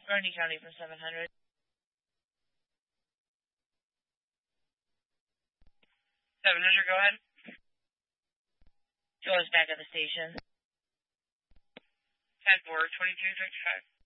Grundy County from 700. 700, go ahead. Joe is back at the station. 10-4, 2255.